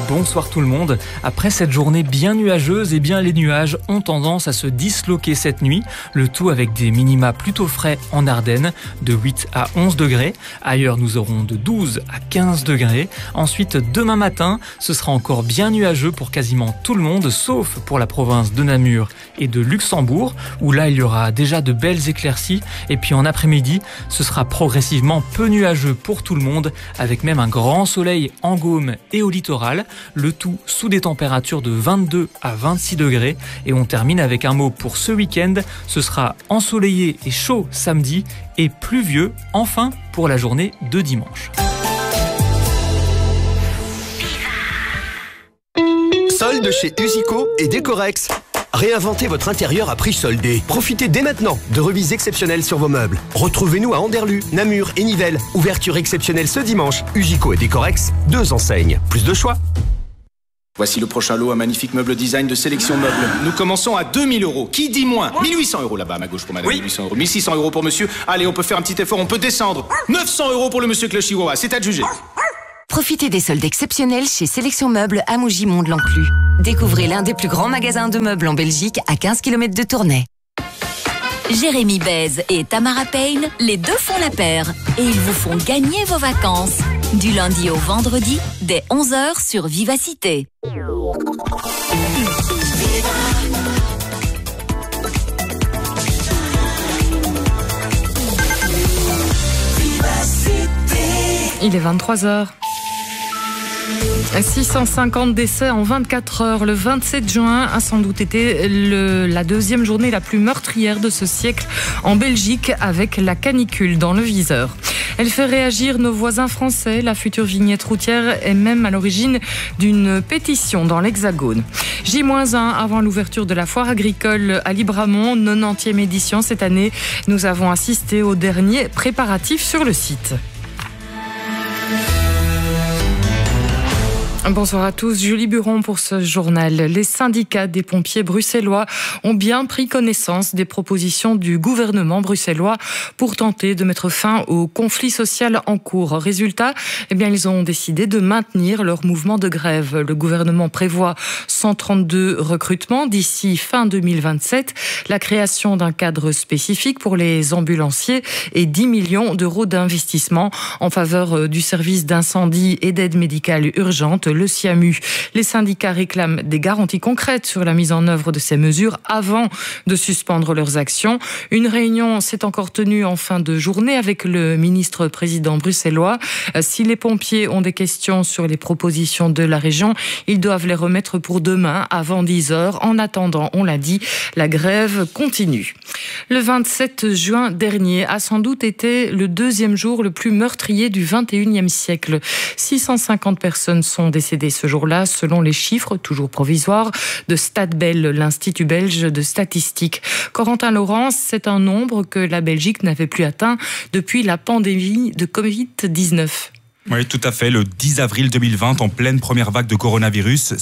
bonsoir tout le monde. Après cette journée bien nuageuse, les nuages ont tendance à se disloquer cette nuit. Le tout avec des minima plutôt frais en Ardennes, de 8 à 11 degrés. Ailleurs, nous aurons de 12 à 15 degrés. Ensuite, demain matin, ce sera encore bien nuageux pour quasiment tout le monde, sauf pour la province de Namur et de Luxembourg, où là, il y aura déjà de belles éclaircies. Et puis en après-midi, ce sera progressivement peu nuageux pour tout le monde, avec même un grand soleil en Gaume et au littoral. Le tout sous des températures de 22 à 26 degrés. Et on termine avec un mot pour ce week-end. Ce sera ensoleillé et chaud samedi et pluvieux enfin pour la journée de dimanche. Solde chez Usico et Décorex. Réinventez votre intérieur à prix soldé. Profitez dès maintenant de remises exceptionnelles sur vos meubles. Retrouvez-nous à Anderlu, Namur et Nivelles. Ouverture exceptionnelle ce dimanche. Usico et Décorex, 2 enseignes. Plus de choix. Voici le prochain lot, un magnifique meuble design de Sélection Meubles. Nous commençons à 2000 €. Qui dit moins? 1800 € là-bas à ma gauche pour madame. Oui. 1800 €. 1600 € pour monsieur. Allez, on peut faire un petit effort, on peut descendre. 900 € pour le monsieur avec le chihuahua. C'est à juger. Profitez des soldes exceptionnels chez Sélection Meubles à Mougy-Mont-de-l'Enclus. Découvrez l'un des plus grands magasins de meubles en Belgique à 15 km de Tournai. Jérémy Bèze et Tamara Payne, les deux font la paire et ils vous font gagner vos vacances. Du lundi au vendredi, dès 11h sur Vivacité. Il est 23h. 650 décès en 24 heures. Le 27 juin a sans doute été la deuxième journée la plus meurtrière de ce siècle en Belgique, avec la canicule dans le viseur. Elle fait réagir nos voisins français. La future vignette routière est même à l'origine d'une pétition dans l'Hexagone. J-1 avant l'ouverture de la foire agricole à Libramont, 90e édition cette année. Nous avons assisté aux derniers préparatifs sur le site. Bonsoir à tous, Julie Buron pour ce journal. Les syndicats des pompiers bruxellois ont bien pris connaissance des propositions du gouvernement bruxellois pour tenter de mettre fin au conflit social en cours. Résultat, ils ont décidé de maintenir leur mouvement de grève. Le gouvernement prévoit 132 recrutements d'ici fin 2027, la création d'un cadre spécifique pour les ambulanciers et 10 millions d'euros d'investissement en faveur du service d'incendie et d'aide médicale urgente, le SIAMU. Les syndicats réclament des garanties concrètes sur la mise en œuvre de ces mesures avant de suspendre leurs actions. Une réunion s'est encore tenue en fin de journée avec le ministre-président bruxellois. Si les pompiers ont des questions sur les propositions de la région, ils doivent les remettre pour demain avant 10h. En attendant, on l'a dit, la grève continue. Le 27 juin dernier a sans doute été le deuxième jour le plus meurtrier du 21e siècle. 650 personnes sont décédées ce jour-là, selon les chiffres, toujours provisoires, de Statbel, l'Institut belge de statistique. Corentin Laurence, c'est un nombre que la Belgique n'avait plus atteint depuis la pandémie de Covid-19. Oui, tout à fait. Le 10 avril 2020, en pleine première vague de coronavirus,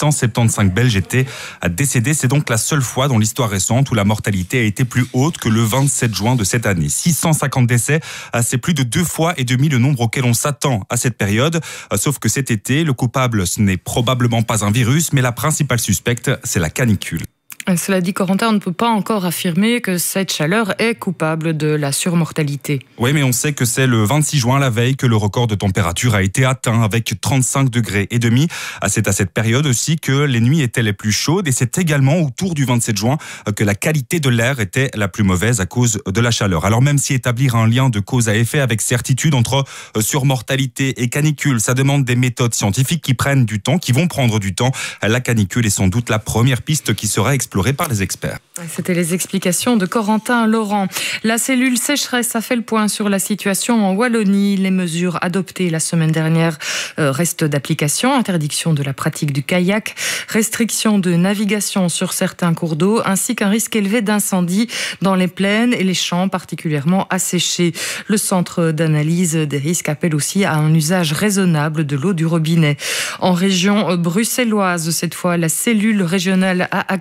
675 Belges étaient décédés. C'est donc la seule fois dans l'histoire récente où la mortalité a été plus haute que le 27 juin de cette année. 650 décès, c'est plus de 2,5 fois le nombre auquel on s'attend à cette période. Sauf que cet été, le coupable, ce n'est probablement pas un virus, mais la principale suspecte, c'est la canicule. Cela dit, Corentin, on ne peut pas encore affirmer que cette chaleur est coupable de la surmortalité. Oui, mais on sait que c'est le 26 juin, la veille, que le record de température a été atteint avec 35 degrés et demi. C'est à cette période aussi que les nuits étaient les plus chaudes et c'est également autour du 27 juin que la qualité de l'air était la plus mauvaise à cause de la chaleur. Alors même si établir un lien de cause à effet avec certitude entre surmortalité et canicule, ça demande des méthodes scientifiques qui prennent du temps, qui vont prendre du temps. La canicule est sans doute la première piste qui sera explorée par les experts. C'était les explications de Corentin Laurent. La cellule sécheresse a fait le point sur la situation en Wallonie. Les mesures adoptées la semaine dernière restent d'application. Interdiction de la pratique du kayak, restriction de navigation sur certains cours d'eau, ainsi qu'un risque élevé d'incendie dans les plaines et les champs particulièrement asséchés. Le centre d'analyse des risques appelle aussi à un usage raisonnable de l'eau du robinet. En région bruxelloise, cette fois, la cellule régionale a activé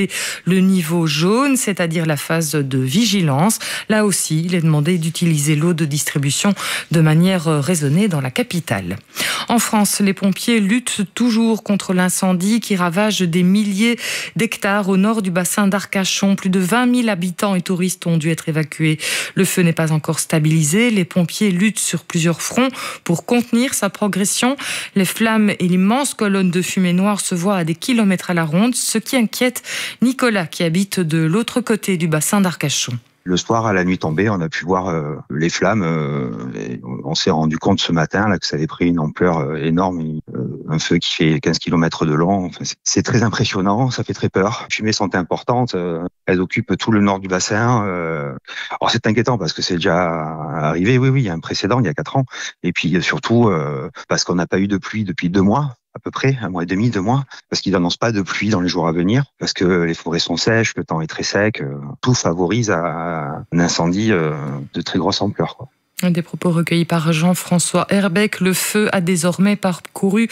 activer le niveau jaune, c'est-à-dire la phase de vigilance. Là aussi, il est demandé d'utiliser l'eau de distribution de manière raisonnée dans la capitale. En France, les pompiers luttent toujours contre l'incendie qui ravage des milliers d'hectares au nord du bassin d'Arcachon. Plus de 20 000 habitants et touristes ont dû être évacués. Le feu n'est pas encore stabilisé. Les pompiers luttent sur plusieurs fronts pour contenir sa progression. Les flammes et l'immense colonne de fumée noire se voient à des kilomètres à la ronde, ce qui inquiète Nicolas qui habite de l'autre côté du bassin d'Arcachon. Le soir, à la nuit tombée, on a pu voir les flammes. Et on s'est rendu compte ce matin là que ça avait pris une ampleur énorme. Un feu qui fait 15 km de long. Enfin, c'est très impressionnant, ça fait très peur. Les fumées sont importantes. Elles occupent tout le nord du bassin. Alors c'est inquiétant parce que c'est déjà arrivé. Oui, il y a un précédent, il y a 4 ans. Et puis surtout parce qu'on n'a pas eu de pluie depuis 2 mois. À peu près, 1 mois et demi, 2 mois, parce qu'ils n'annoncent pas de pluie dans les jours à venir, parce que les forêts sont sèches, le temps est très sec, tout favorise un incendie de très grosse ampleur, quoi. Des propos recueillis par Jean-François Herbeck. Le feu a désormais parcouru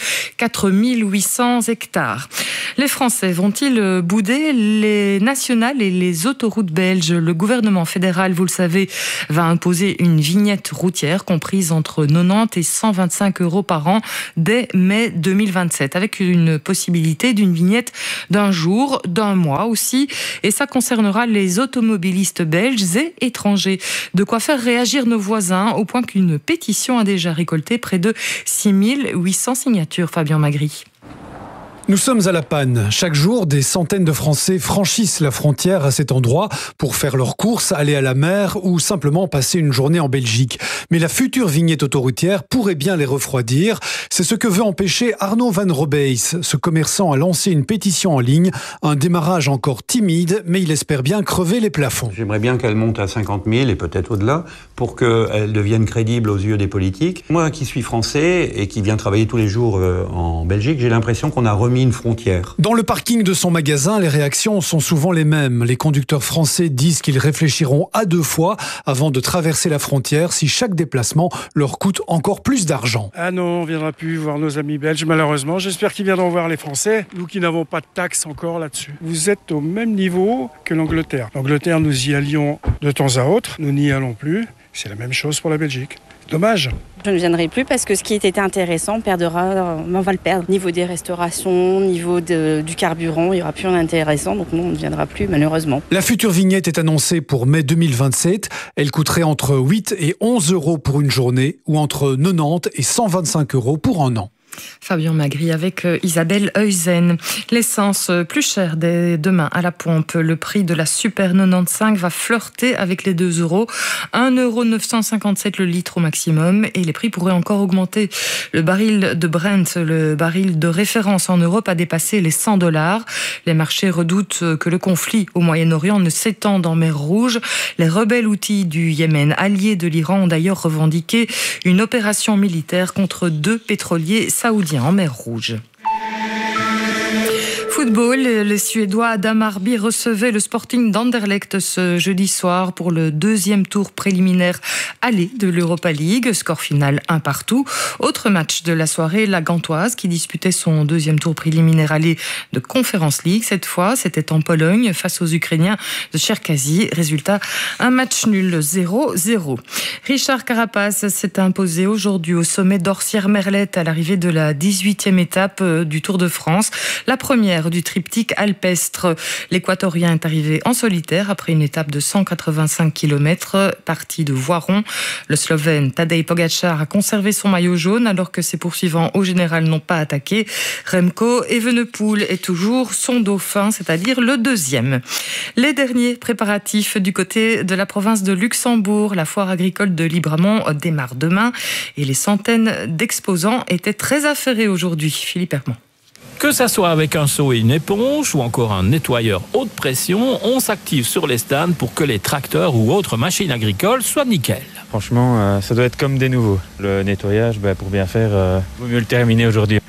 4800 hectares. Les Français vont-ils bouder les nationales et les autoroutes belges ? Le gouvernement fédéral, vous le savez, va imposer une vignette routière comprise entre 90 et 125 € par an dès mai 2027, avec une possibilité d'une vignette d'un jour, d'un mois aussi. Et ça concernera les automobilistes belges et étrangers. De quoi faire réagir nos voisins, au point qu'une pétition a déjà récolté près de 6800 signatures. Fabien Magri. Nous sommes à La Panne. Chaque jour, des centaines de Français franchissent la frontière à cet endroit pour faire leurs courses, aller à la mer ou simplement passer une journée en Belgique. Mais la future vignette autoroutière pourrait bien les refroidir. C'est ce que veut empêcher Arnaud Van Robeys. Ce commerçant a lancé une pétition en ligne. Un démarrage encore timide, mais il espère bien crever les plafonds. J'aimerais bien qu'elle monte à 50 000 et peut-être au-delà pour qu'elle devienne crédible aux yeux des politiques. Moi qui suis français et qui viens travailler tous les jours en Belgique, j'ai l'impression qu'on a remis une frontière. Dans le parking de son magasin, les réactions sont souvent les mêmes. Les conducteurs français disent qu'ils réfléchiront à 2 fois avant de traverser la frontière si chaque déplacement leur coûte encore plus d'argent. Ah non, on ne viendra plus voir nos amis belges, malheureusement. J'espère qu'ils viendront voir les Français, nous qui n'avons pas de taxes encore là-dessus. Vous êtes au même niveau que l'Angleterre. L'Angleterre, nous y allions de temps à autre, nous n'y allons plus. C'est la même chose pour la Belgique. Dommage. Je ne viendrai plus parce que ce qui était intéressant, on va le perdre. Niveau des restaurations, niveau du carburant, il n'y aura plus rien d'intéressant, donc non, on ne viendra plus malheureusement. La future vignette est annoncée pour mai 2027. Elle coûterait entre 8 et 11 € pour une journée ou entre 90 et 125 € pour un an. Fabien Magri avec Isabelle Heusen. L'essence plus chère dès demain à la pompe. Le prix de la Super 95 va flirter avec les 2 €. 1,957 € le litre au maximum et les prix pourraient encore augmenter. Le baril de Brent, le baril de référence en Europe, a dépassé les 100 $. Les marchés redoutent que le conflit au Moyen-Orient ne s'étende en mer Rouge. Les rebelles houthis du Yémen, alliés de l'Iran, ont d'ailleurs revendiqué une opération militaire contre 2 pétroliers saoudiens en mer Rouge. Football, les Suédois Adam Arby recevaient le Sporting d'Anderlecht ce jeudi soir pour le 2e tour préliminaire aller de l'Europa League. Score final 1-1. Autre match de la soirée, la Gantoise qui disputait son 2e tour préliminaire aller de Conference League. Cette fois, c'était en Pologne face aux Ukrainiens de Cherkazy. Résultat, un match nul 0-0. Richard Carapaz s'est imposé aujourd'hui au sommet d'Orsières-Merlette à l'arrivée de la 18e étape du Tour de France. La première du triptyque alpestre. L'Équatorien est arrivé en solitaire après une étape de 185 km, partie de Voiron. Le Slovène Tadej Pogačar a conservé son maillot jaune alors que ses poursuivants au général n'ont pas attaqué. Remco Evenepoel est toujours son dauphin, c'est-à-dire le 2e. Les derniers préparatifs du côté de la province de Luxembourg. La foire agricole de Libramont démarre demain et les centaines d'exposants étaient très affairés aujourd'hui. Philippe Hermand. Que ça soit avec un seau et une éponge ou encore un nettoyeur haute pression, on s'active sur les stands pour que les tracteurs ou autres machines agricoles soient nickel. Franchement, ça doit être comme des nouveaux. Le nettoyage, pour bien faire, vaut mieux le terminer aujourd'hui.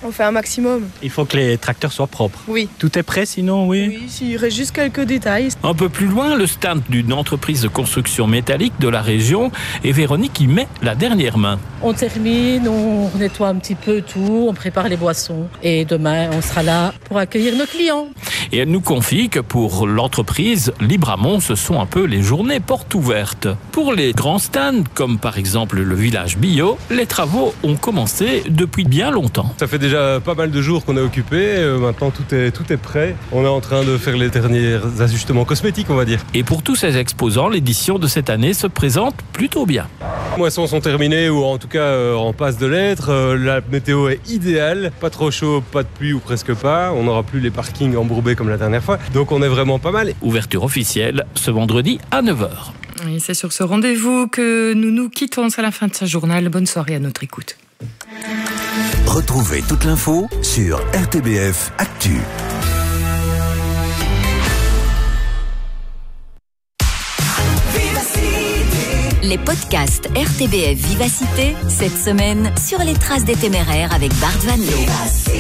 On fait un maximum. Il faut que les tracteurs soient propres. Oui. Tout est prêt sinon, oui? Oui, s'il reste juste quelques détails. Un peu plus loin, le stand d'une entreprise de construction métallique de la région et Véronique y met la dernière main. On termine, on nettoie un petit peu tout, on prépare les boissons et demain on sera là pour accueillir nos clients. Et elle nous confie que pour l'entreprise, Libramont, ce sont un peu les journées portes ouvertes. Pour les grands stands, comme par exemple le village bio, les travaux ont commencé depuis bien longtemps. Ça fait déjà pas mal de jours qu'on est occupé, maintenant tout est prêt. On est en train de faire les derniers ajustements cosmétiques, on va dire. Et pour tous ces exposants, l'édition de cette année se présente plutôt bien. Les moissons sont terminées ou en tout cas en passe de l'être. La météo est idéale, pas trop chaud, pas de pluie ou presque pas. On n'aura plus les parkings embourbés comme la dernière fois, donc on est vraiment pas mal. Ouverture officielle ce vendredi à 9h. Et c'est sur ce rendez-vous que nous nous quittons à la fin de ce journal. Bonne soirée à notre écoute. Retrouvez toute l'info sur RTBF Actu. Les podcasts RTBF Vivacité, cette semaine, sur les traces des téméraires avec Bart Van Loo.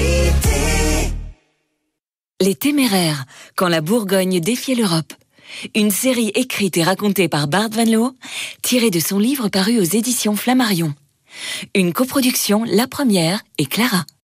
Les Téméraires, quand la Bourgogne défiait l'Europe. Une série écrite et racontée par Bart Van Loo, tirée de son livre paru aux éditions Flammarion. Une coproduction La Première et Clara.